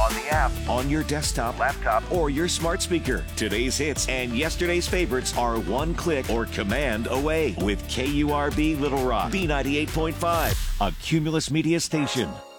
on the app, on your desktop, laptop, or your smart speaker. Today's hits and yesterday's favorites are one click or command away with KURB Little Rock, B98.5, a Cumulus Media station.